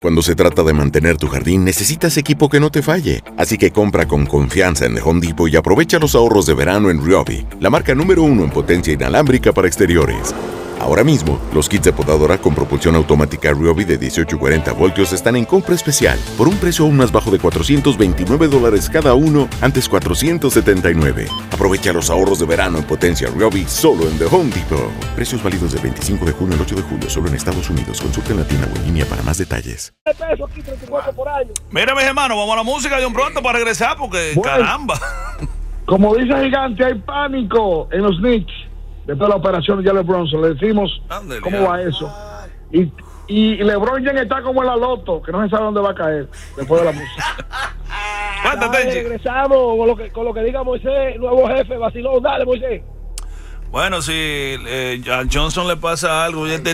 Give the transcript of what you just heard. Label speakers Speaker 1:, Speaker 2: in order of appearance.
Speaker 1: Cuando se trata de mantener tu jardín, necesitas equipo que no te falle. Así que compra con confianza en The Home Depot y aprovecha los ahorros de verano en Ryobi, la marca número 1 en potencia inalámbrica para exteriores. Ahora mismo, los kits de podadora con propulsión automática Ryobi de 18 y 40 voltios están en compra especial por un precio aún más bajo de $429 cada uno, antes $479. Aprovecha los ahorros de verano en potencia Ryobi solo en The Home Depot. Precios válidos del 25 de junio al 8 de julio solo en Estados Unidos. Consulta en la tienda o en línea para más detalles.
Speaker 2: Mira, mis hermanos, vamos a la música de un pronto para regresar porque caramba.
Speaker 3: Como dice Gigante, hay pánico en los Knicks. Después de la operación de Jalen Brunson, le decimos cómo va eso. Y LeBron James está como en la loto, que no se sabe dónde va a caer después de la música.
Speaker 4: Regresamos con lo que diga Moisés, nuevo jefe, vacilón. Dale, Moisés.
Speaker 2: Bueno, si a Johnson le pasa algo,